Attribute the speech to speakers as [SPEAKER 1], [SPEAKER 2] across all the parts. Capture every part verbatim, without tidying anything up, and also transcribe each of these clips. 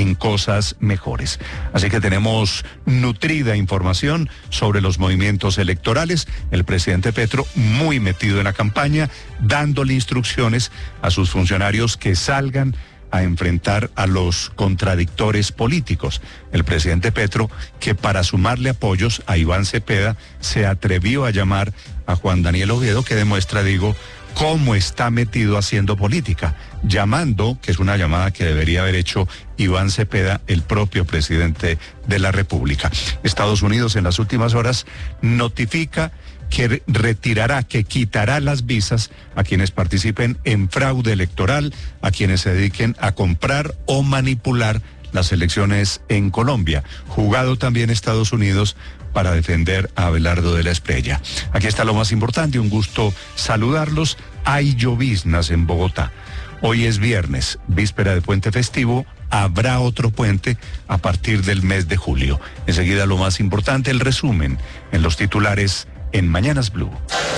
[SPEAKER 1] en cosas mejores. Así que tenemos nutrida información sobre los movimientos electorales. El presidente Petro muy metido en la campaña, dándole instrucciones a sus funcionarios que salgan a enfrentar a los contradictores políticos. El presidente Petro, que para sumarle apoyos a Iván Cepeda, se atrevió a llamar a Juan Daniel Oviedo, que demuestra, digo, cómo está metido haciendo política, llamando, que es una llamada que debería haber hecho Iván Cepeda, el propio presidente de la República. Estados Unidos en las últimas horas notifica que retirará, que quitará las visas a quienes participen en fraude electoral, a quienes se dediquen a comprar o manipular las elecciones en Colombia. Jugado también Estados Unidos para defender a Abelardo de la Espriella. Aquí está lo más importante, un gusto saludarlos. Hay lloviznas en Bogotá. Hoy es viernes, víspera de puente festivo. Habrá otro puente a partir del mes de julio. Enseguida lo más importante, el resumen en los titulares en Mañanas Blue.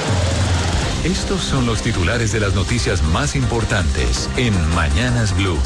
[SPEAKER 2] Estos son los titulares de las noticias más importantes en Mañanas Blue.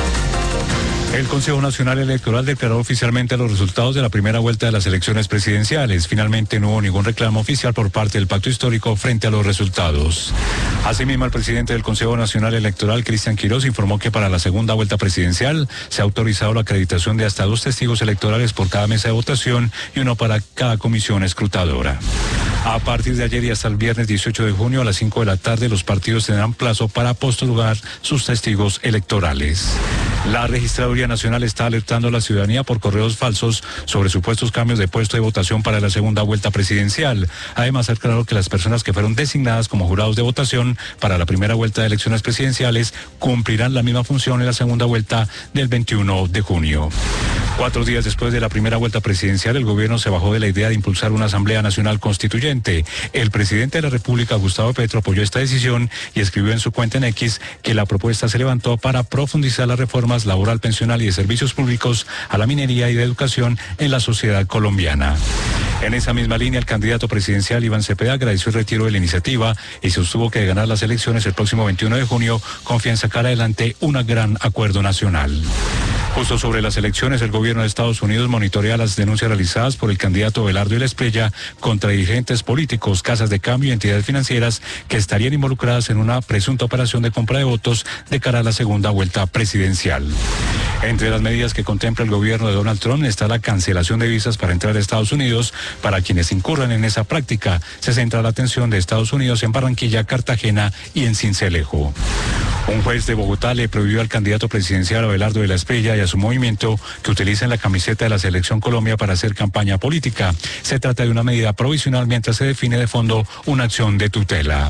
[SPEAKER 3] El Consejo Nacional Electoral declaró oficialmente los resultados de la primera vuelta de las elecciones presidenciales. Finalmente no hubo ningún reclamo oficial por parte del Pacto Histórico frente a los resultados. Asimismo, el presidente del Consejo Nacional Electoral, Cristian Quirós, informó que para la segunda vuelta presidencial se ha autorizado la acreditación de hasta dos testigos electorales por cada mesa de votación y uno para cada comisión escrutadora. A partir de ayer y hasta el viernes dieciocho de junio a las cinco de la tarde, los partidos tendrán plazo para postular sus testigos electorales. La Registraduría Nacional está alertando a la ciudadanía por correos falsos sobre supuestos cambios de puesto de votación para la segunda vuelta presidencial. Además, ha aclarado que las personas que fueron designadas como jurados de votación para la primera vuelta de elecciones presidenciales cumplirán la misma función en la segunda vuelta del veintiuno de junio. Cuatro días después de la primera vuelta presidencial, el gobierno se bajó de la idea de impulsar una Asamblea Nacional Constituyente. El presidente de la República, Gustavo Petro, apoyó esta decisión y escribió en su cuenta en X que la propuesta se levantó para profundizar las reformas laboral, pensional y de servicios públicos a la minería y de educación en la sociedad colombiana. En esa misma línea, el candidato presidencial Iván Cepeda agradeció el retiro de la iniciativa y sostuvo que de ganar las elecciones el próximo veintiuno de junio confía en sacar adelante un gran acuerdo nacional. Justo sobre las elecciones, el gobierno de Estados Unidos monitorea las denuncias realizadas por el candidato Abelardo de la Espriella contra dirigentes políticos, casas de cambio y entidades financieras que estarían involucradas en una presunta operación de compra de votos de cara a la segunda vuelta presidencial. Entre las medidas que contempla el gobierno de Donald Trump está la cancelación de visas para entrar a Estados Unidos para quienes incurran en esa práctica. Se centra la atención de Estados Unidos en Barranquilla, Cartagena y en Sincelejo. Un juez de Bogotá le prohibió al candidato presidencial Abelardo de la Espriella y a su movimiento que utilicen la camiseta de la Selección Colombia para hacer campaña política. Se trata de una medida provisional mientras se define de fondo una acción de tutela.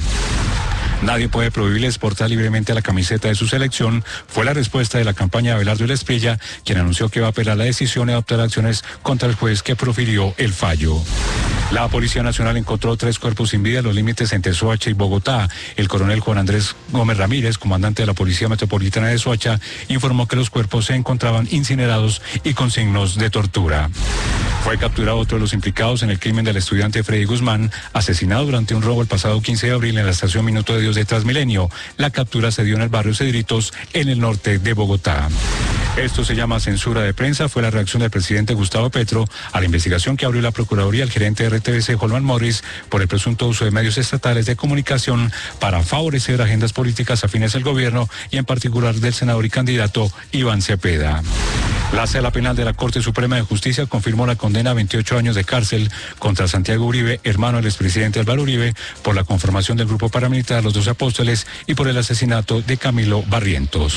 [SPEAKER 3] Nadie puede prohibirles portar libremente la camiseta de su selección, fue la respuesta de la campaña de Abelardo de la Espriella, quien anunció que va a apelar la decisión y adoptar acciones contra el juez que profirió el fallo. La Policía Nacional encontró tres cuerpos sin vida en los límites entre Soacha y Bogotá. El coronel Juan Andrés Gómez Ramírez, comandante de la Policía Metropolitana de Soacha, informó que los cuerpos se encontraban incinerados y con signos de tortura. Fue capturado otro de los implicados en el crimen del estudiante Freddy Guzmán, asesinado durante un robo el pasado quince de abril en la estación Minuto de Dios de Transmilenio. La captura se dio en el barrio Cedritos, en el norte de Bogotá. Esto se llama censura de prensa. Fue la reacción del presidente Gustavo Petro a la investigación que abrió la Procuraduría al gerente de R T V C, Holman Morris, por el presunto uso de medios estatales de comunicación para favorecer agendas políticas afines al gobierno y en particular del senador y candidato Iván Cepeda. La Sala Penal de la Corte Suprema de Justicia confirmó la condena a veintiocho años de cárcel contra Santiago Uribe, hermano del expresidente Álvaro Uribe, por la conformación del grupo paramilitar Los Doce Apóstoles y por el asesinato de Camilo Barrientos.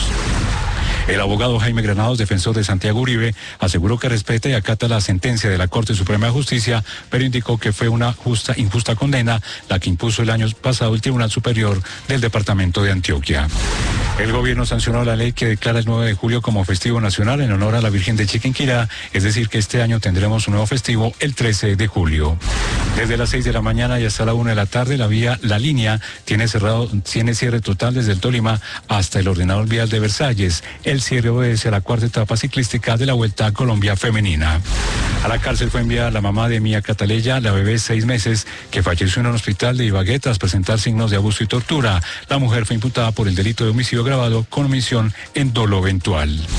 [SPEAKER 3] El abogado Jaime Granados, defensor de Santiago Uribe, aseguró que respeta y acata la sentencia de la Corte Suprema de Justicia, pero indicó que fue una justa, injusta condena la que impuso el año pasado el Tribunal Superior del Departamento de Antioquia. El gobierno sancionó la ley que declara el nueve de julio como festivo nacional en honor a la Virgen de Chiquinquirá, es decir que este año tendremos un nuevo festivo el trece de julio. Desde las seis de la mañana y hasta la una de la tarde, la vía La Línea tiene cerrado, tiene cierre total desde el Tolima hasta el ordenador vial de Versalles. El cierre obedece a la cuarta etapa ciclística de la Vuelta a Colombia Femenina. A la cárcel fue enviada la mamá de Mía Cataleya, la bebé de seis meses, que falleció en un hospital de Ibagué tras presentar signos de abuso y tortura. La mujer fue imputada por el delito de homicidio agravado con omisión en dolo eventual.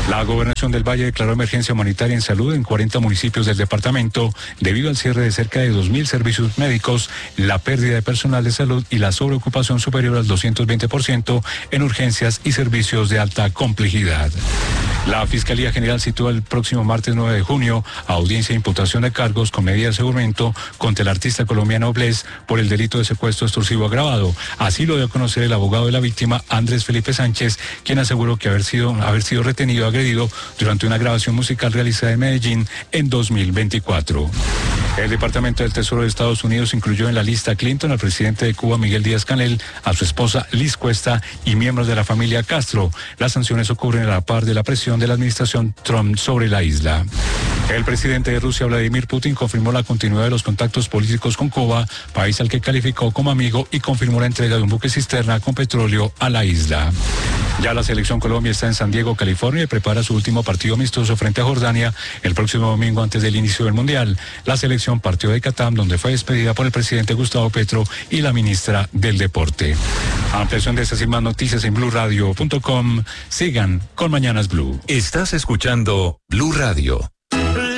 [SPEAKER 3] La Gobernación del Valle declaró emergencia humanitaria en salud en cuarenta municipios del departamento debido al cierre de cerca de dos mil servicios médicos, la pérdida de personal de salud y la sobreocupación superior al doscientos veinte por ciento en urgencias y servicios de alta complejidad. La Fiscalía General sitúa el próximo martes nueve de junio a audiencia de imputación de cargos con medida de aseguramiento contra el artista colombiano Bless por el delito de secuestro extorsivo agravado. Así lo dio a conocer el abogado de la víctima, Andrés Felipe Sánchez, quien aseguró que haber sido, haber sido retenido y agredido durante una grabación musical realizada en Medellín en dos mil veinticuatro. El Departamento del Tesoro de Estados Unidos incluyó en la lista Clinton al presidente de Cuba, Miguel Díaz-Canel, a su esposa Liz Cuesta y miembros de la familia Castro. Las sanciones ocurren a la par de la presión de la administración Trump sobre la isla. El presidente de Rusia, Vladimir Putin, confirmó la continuidad de los contactos políticos con Cuba, país al que calificó como amigo, y confirmó la entrega de un buque cisterna con petróleo a la isla. Ya la selección Colombia está en San Diego, California, y prepara su último partido amistoso frente a Jordania el próximo domingo antes del inicio del Mundial. La selección partió de Catam, donde fue despedida por el presidente Gustavo Petro y la ministra del Deporte. Ampliación de estas y más noticias en blue radio punto com. Sigan con Mañanas Blue.
[SPEAKER 2] Estás escuchando Blue Radio.